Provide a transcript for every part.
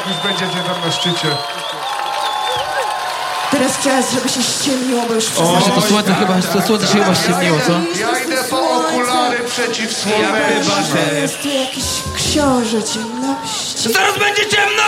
jak już będziecie tam na szczycie. Teraz czas, żeby się ściemniło, bo już Właśnie to słońce się chyba ściemniło, co? Ja idę po okulary przeciwsłoneczne. Jest tu jakiś książę ciemności. Zaraz będzie ciemno!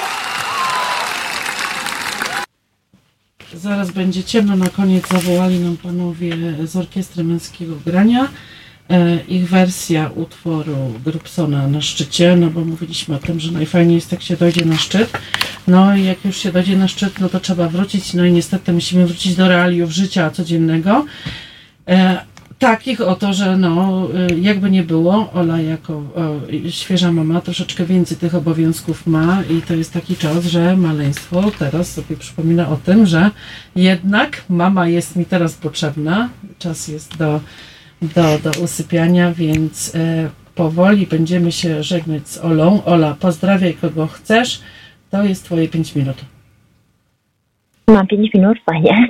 Zaraz będzie ciemno. Na koniec zawołali nam panowie z Orkiestry Męskiego Grania. Ich wersja utworu Grubsona na szczycie, no bo mówiliśmy o tym, że najfajniej jest, jak się dojdzie na szczyt. No i jak już się dojdzie na szczyt, no to trzeba wrócić, no i niestety musimy wrócić do realiów życia codziennego. Takich oto, że no, jakby nie było, Ola jako świeża mama troszeczkę więcej tych obowiązków ma i to jest taki czas, że maleństwo teraz sobie przypomina o tym, że jednak mama jest mi teraz potrzebna, czas jest do usypiania, więc powoli będziemy się żegnać z Olą. Ola, pozdrawiaj kogo chcesz, to jest twoje 5 minut. Mam 5 minut, fajnie.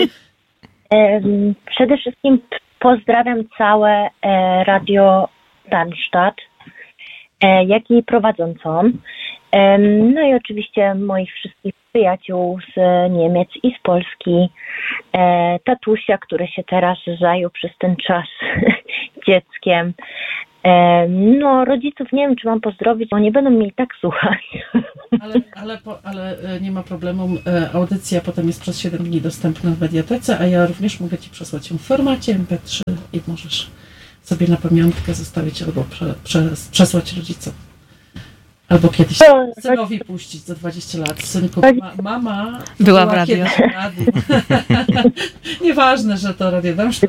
Przede wszystkim pozdrawiam całe Radio Darmstadt, jak i prowadzącą. No i oczywiście moich wszystkich przyjaciół z Niemiec i z Polski. Tatusia, który się teraz zajął przez ten czas dzieckiem. No, rodziców nie wiem, czy mam pozdrowić, bo nie będą mnie i tak słuchać. Ale nie ma problemu. Audycja potem jest przez 7 dni dostępna w mediatece, a ja również mogę ci przesłać ją w formacie MP3 i możesz sobie na pamiątkę zostawić albo przesłać rodzicom. Albo kiedyś synowi puścić za 20 lat. Synku, mama była w radiu. Nieważne, że to Radio Darmstadt.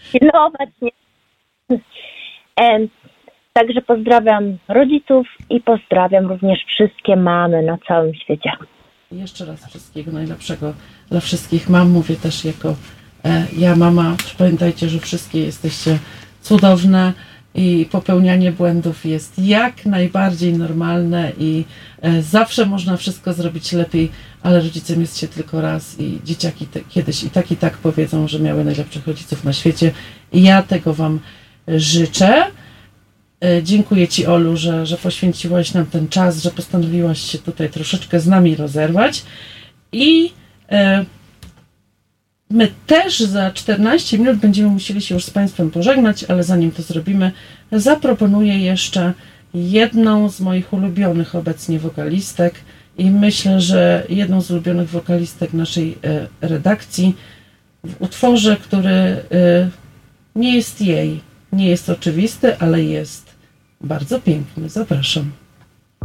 Także pozdrawiam rodziców i pozdrawiam również wszystkie mamy na całym świecie. Jeszcze raz wszystkiego najlepszego dla wszystkich mam. Mówię też jako ja mama. Pamiętajcie, że wszystkie jesteście cudowne i popełnianie błędów jest jak najbardziej normalne i zawsze można wszystko zrobić lepiej, ale rodzicem jest się tylko raz i dzieciaki kiedyś i tak powiedzą, że miały najlepszych rodziców na świecie i ja tego wam życzę. Dziękuję ci, Olu, że poświęciłaś nam ten czas, że postanowiłaś się tutaj troszeczkę z nami rozerwać i my też za 14 minut będziemy musieli się już z Państwem pożegnać, ale zanim to zrobimy, zaproponuję jeszcze jedną z moich ulubionych obecnie wokalistek i myślę, że jedną z ulubionych wokalistek naszej redakcji w utworze, który nie jest jej, nie jest oczywisty, ale jest bardzo piękny. Zapraszam.